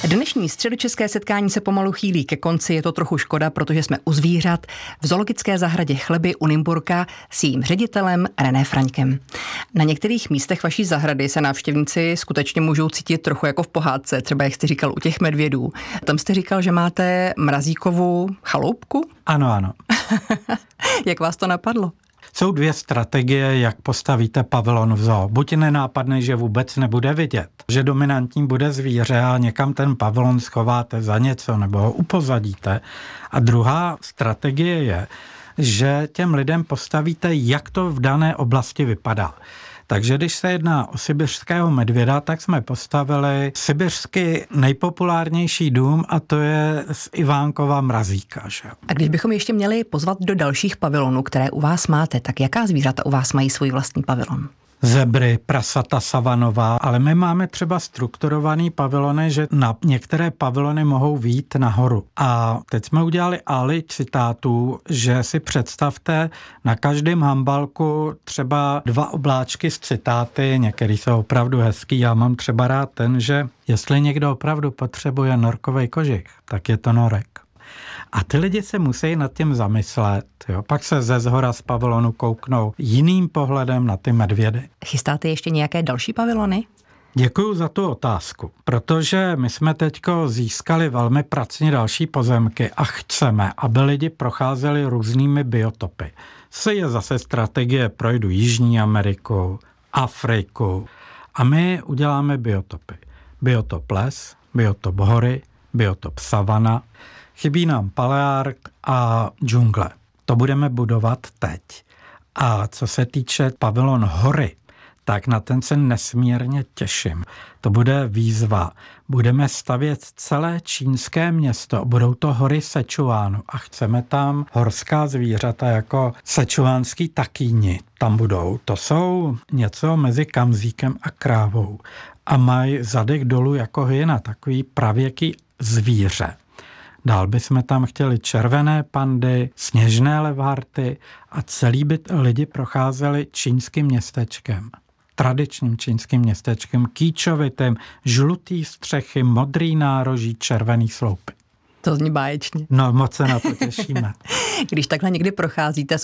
Dnešní středočeské setkání se pomalu chýlí ke konci, je to trochu škoda, protože jsme u zvířat v zoologické zahradě Chleby u Nymburka s jejím ředitelem René Fraňkem. Na některých místech vaší zahrady se návštěvníci skutečně můžou cítit trochu jako v pohádce, třeba jak jste říkal u těch medvědů. Tam jste říkal, že máte mrazíkovou chaloupku? Ano. Jak vás to napadlo? Jsou dvě strategie, jak postavíte pavilon v zoo. Buď nenápadný, že vůbec nebude vidět, že dominantní bude zvíře a někam ten pavilon schováte za něco nebo ho upozadíte. A druhá strategie je, že těm lidem postavíte, jak to v dané oblasti vypadá. Takže když se jedná o sibiřského medvěda, tak jsme postavili sibiřsky nejpopulárnější dům a to je z Ivánkova mrazíka. Že? A když bychom ještě měli pozvat do dalších pavilonů, které u vás máte, tak jaká zvířata u vás mají svůj vlastní pavilon? Zebry, prasata savanová, ale my máme třeba strukturovaný pavilony, že na některé pavilony mohou vyjít nahoru. A teď jsme udělali ály citátů, že si představte na každém hambalku třeba 2 obláčky s citáty, některý jsou opravdu hezký, já mám třeba rád ten, že jestli někdo opravdu potřebuje norkovej kožich, tak je to norek. A ty lidi se musí nad tím zamyslet, jo? Pak se ze zhora z pavilonu kouknou jiným pohledem na ty medvědy. Chystáte ještě nějaké další pavilony? Děkuju za tu otázku, protože my jsme teďko získali velmi pracně další pozemky a chceme, aby lidi procházeli různými biotopy. Se je zase strategie, projdu Jižní Ameriku, Afriku a my uděláme biotopy. Biotop les, biotop hory, biotop savana. Chybí nám paleárk a džungle. To budeme budovat teď. A co se týče pavilon hory, tak na ten se nesmírně těším. To bude výzva. Budeme stavět celé čínské město. Budou to hory Sečuánu a chceme tam horská zvířata jako sečuánský takýni. Tam budou. To jsou něco mezi kamzíkem a krávou. A mají zadek dolů jako hyena, takový pravěký zvíře. Dál bychom tam chtěli červené pandy, sněžné levharty a celý by lidi procházeli čínským městečkem. Tradičním čínským městečkem, kýčovitým, žlutý střechy, modrý nároží, červený sloupy. To zní báječně. No, moc se na to těšíme. Když takhle někdy procházíte